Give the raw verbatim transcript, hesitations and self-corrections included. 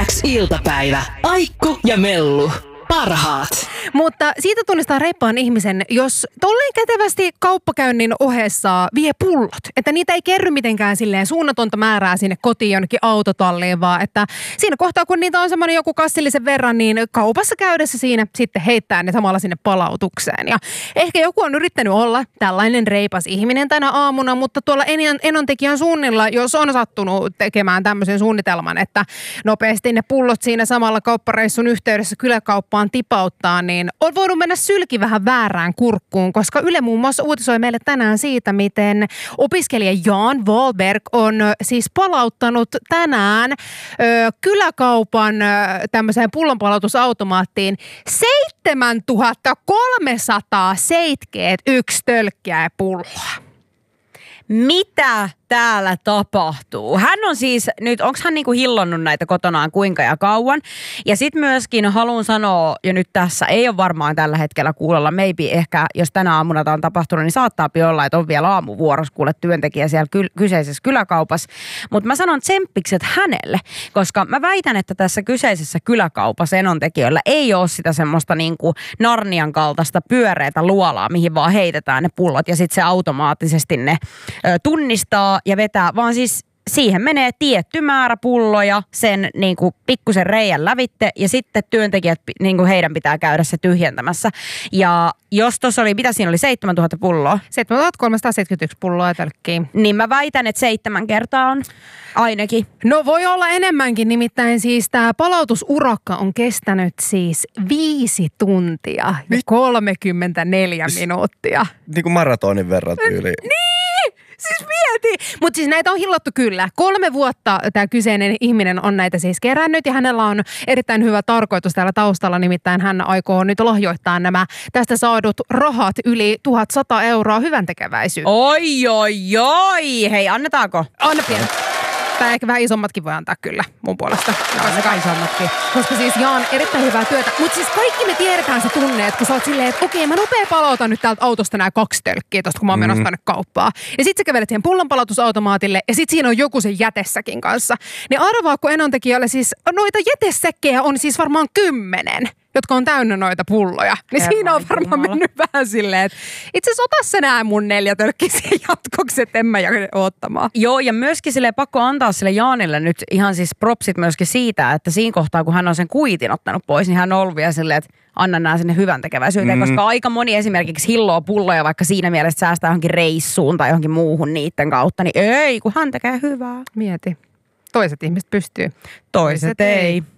X-iltapäivä. Aikku ja Mellu. Parhaat. Mutta siitä tunnistaa reippaan ihmisen, jos tolleen kätevästi kauppakäynnin ohessa vie pullot. Että niitä ei kerry mitenkään silleen suunnatonta määrää sinne kotiin jonnekin autotalliin, vaan että siinä kohtaa, kun niitä on semmoinen joku kassillisen verran, niin kaupassa käydessä siinä sitten heittää ne samalla sinne palautukseen. Ja ehkä joku on yrittänyt olla tällainen reipas ihminen tänä aamuna, mutta tuolla Enontekijän suunnilla, jos on sattunut tekemään tämmöisen suunnitelman, että nopeasti ne pullot siinä samalla kauppareissun yhteydessä kyläkauppaan tipauttaa, niin on voinut mennä sylki vähän väärään kurkkuun, koska Yle muun muassa uutisoi meille tänään siitä, miten opiskelija Jan Wahlberg on siis palauttanut tänään ö, kyläkaupan ö, tämmöiseen pullonpalautusautomaattiin seitsemäntuhatta kolmesataaseitsemänkymmentäyksi tölkkiä ja pulloa. Mitä täällä tapahtuu? Hän on siis nyt, onko hän niinku hillonnut näitä kotonaan kuinka ja kauan? Ja sitten myöskin haluan sanoa, ja nyt tässä ei ole varmaan tällä hetkellä kuulolla, maybe ehkä, jos tänä aamuna tämä on tapahtunut, niin saattaa olla, että on vielä aamuvuorossa kuule työntekijä siellä ky- kyseisessä kyläkaupassa. Mutta mä sanon tsemppikset hänelle, koska mä väitän, että tässä kyseisessä kyläkaupassa Enontekijöillä ei ole sitä semmoista niinku Narnian kaltaista pyöreätä luolaa, mihin vaan heitetään ne pullot ja sitten se automaattisesti ne ö, tunnistaa ja vetää, vaan siis siihen menee tietty määrä pulloja sen niin kuin pikkusen reijän lävitte ja sitten työntekijät, niin kuin heidän pitää käydä se tyhjentämässä. Ja jos tuossa oli, mitä siinä oli, seitsemäntuhatta pulloa? seitsemäntuhatta kolmesataaseitsemänkymmentäyksi pulloa tölkkiä. Niin mä väitän, että seitsemän kertaa on ainakin. No voi olla enemmänkin, nimittäin siis tämä palautusurakka on kestänyt siis viisi tuntia ja kolmekymmentäneljä minuuttia. Niin kuin maratonin verran tyyliin. Niin! Siis mieti! Mutta siis näitä on hillottu kyllä. Kolme vuotta tämä kyseinen ihminen on näitä siis kerännyt ja hänellä on erittäin hyvä tarkoitus täällä taustalla. Nimittäin hän aikoo nyt lahjoittaa nämä tästä saadut rahat yli tuhatsata euroa hyvän tekeväisyyteen. Oi, oi, oi! Hei, annetaanko? Anna pieni. Tai ehkä vähän isommatkin voi antaa kyllä mun puolesta. Annetaan isommatkin. Koska siis Jaan erittäin hyvää työtä. Mutta siis kaikki me tiedetään se tunne, että kun sä oot silleen, että okei mä nopea palautan nyt täältä autosta nämä kaksi tölkkiä tosta, kun mä oon menossa tänne kauppaan. Ja sit sä kävelet siihen pullonpalautusautomaatille ja sit siinä on joku sen jätessäkin kanssa. Niin arvaa, kun Enontekijöillä siis noita jätesäkkejä on siis varmaan kymmenen, jotka on täynnä noita pulloja. Niin Herran siinä on varmaan Jumala. Mennyt vähän silleen, että itse asiassa ota sä nää mun neljä tölkkisiä jatkoksi, että en mä jaksa ottamaan. Joo, ja myöskin silleen pakko antaa sille Jaanille nyt ihan siis propsit myöskin siitä, että siinä kohtaa, kun hän on sen kuitin ottanut pois, niin hän on ollut vielä silleen, että anna nää sinne hyvän tekeväisyyteen, mm. koska aika moni esimerkiksi hilloo pulloja, vaikka siinä mielessä säästää johonkin reissuun tai johonkin muuhun niiden kautta, niin ei, kun hän tekee hyvää. Mieti. Toiset ihmiset pystyy. Toiset, Toiset ei. ei.